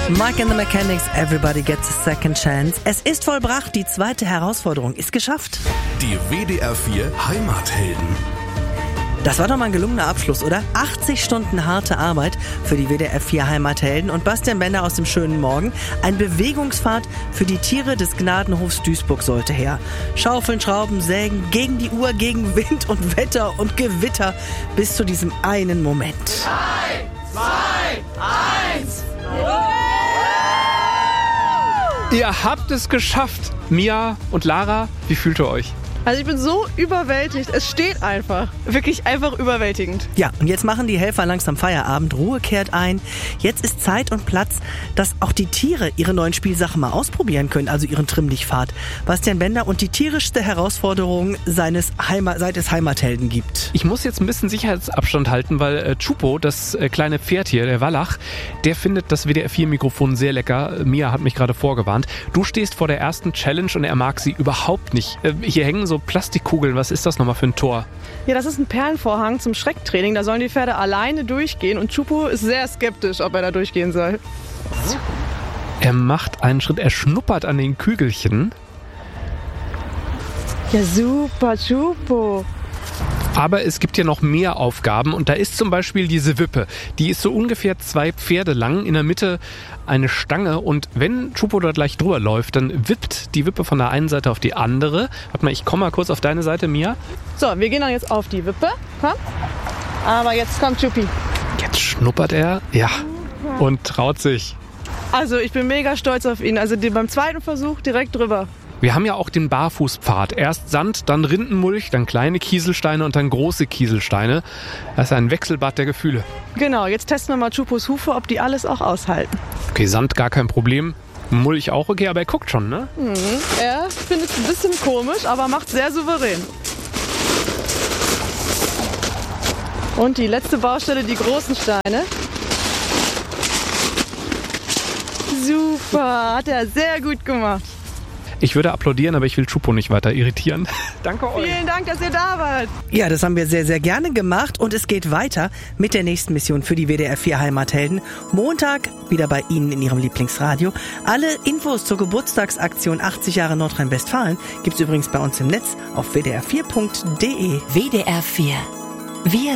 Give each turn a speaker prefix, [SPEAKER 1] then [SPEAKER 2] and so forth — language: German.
[SPEAKER 1] Mike and the Mechanics, Everybody Gets a Second Chance. Es ist vollbracht, die zweite Herausforderung ist geschafft.
[SPEAKER 2] Die WDR 4 Heimathelden.
[SPEAKER 1] Das war doch mal ein gelungener Abschluss, oder? 80 Stunden harte Arbeit für die WDR 4 Heimathelden und Bastian Bender aus dem schönen Morgen. Ein Bewegungspfad für die Tiere des Gnadenhofs Duisburg sollte her. Schaufeln, Schrauben, Sägen, gegen die Uhr, gegen Wind und Wetter und Gewitter bis zu diesem einen Moment.
[SPEAKER 3] 3, 2, 1.
[SPEAKER 4] Ihr habt es geschafft. Mia und Lara, wie fühlt ihr euch?
[SPEAKER 5] Also ich bin so überwältigt. Es steht einfach. Wirklich einfach überwältigend.
[SPEAKER 1] Ja, und jetzt machen die Helfer langsam Feierabend. Ruhe kehrt ein. Jetzt ist Zeit und Platz, dass auch die Tiere ihre neuen Spielsachen mal ausprobieren können, also ihren Trimmlichtpfad. Bastian Bender und die tierischste Herausforderung seit es Heimathelden gibt.
[SPEAKER 4] Ich muss jetzt ein bisschen Sicherheitsabstand halten, weil Chupo, das kleine Pferd hier, der Wallach, der findet das WDR 4-Mikrofon sehr lecker. Mia hat mich gerade vorgewarnt. Du stehst vor der ersten Challenge und er mag sie überhaupt nicht. Hier hängen so Plastikkugeln. Was ist das nochmal für ein Tor?
[SPEAKER 5] Ja, das ist ein Perlenvorhang zum Schrecktraining. Da sollen die Pferde alleine durchgehen und Chupo ist sehr skeptisch, ob er da durchgehen soll.
[SPEAKER 4] Er macht einen Schritt, er schnuppert an den Kügelchen.
[SPEAKER 5] Ja, super, Chupo.
[SPEAKER 4] Aber es gibt ja noch mehr Aufgaben und da ist zum Beispiel diese Wippe. Die ist so ungefähr 2 Pferde lang, in der Mitte eine Stange und wenn Chupo dort gleich drüber läuft, dann wippt die Wippe von der einen Seite auf die andere. Warte mal, ich komme mal kurz auf deine Seite, Mia.
[SPEAKER 5] So, wir gehen dann jetzt auf die Wippe. Komm. Aber jetzt kommt Chupi.
[SPEAKER 4] Jetzt schnuppert er, ja, und traut sich.
[SPEAKER 5] Also ich bin mega stolz auf ihn. Also beim zweiten Versuch direkt drüber.
[SPEAKER 4] Wir haben ja auch den Barfußpfad. Erst Sand, dann Rindenmulch, dann kleine Kieselsteine und dann große Kieselsteine. Das ist ein Wechselbad der Gefühle.
[SPEAKER 5] Genau, jetzt testen wir mal Chupos Hufe, ob die alles auch aushalten.
[SPEAKER 4] Okay, Sand gar kein Problem. Mulch auch okay, aber er guckt schon, ne?
[SPEAKER 5] Er findet es ein bisschen komisch, aber macht sehr souverän. Und die letzte Baustelle, die großen Steine. Super, hat er sehr gut gemacht.
[SPEAKER 4] Ich würde applaudieren, aber ich will Chupo nicht weiter irritieren. Danke euch.
[SPEAKER 5] Vielen Dank, dass ihr da wart.
[SPEAKER 1] Ja, das haben wir sehr, sehr gerne gemacht und es geht weiter mit der nächsten Mission für die WDR 4 Heimathelden. Montag wieder bei Ihnen in Ihrem Lieblingsradio. Alle Infos zur Geburtstagsaktion 80 Jahre Nordrhein-Westfalen gibt's übrigens bei uns im Netz auf wdr4.de.
[SPEAKER 6] WDR 4. Wir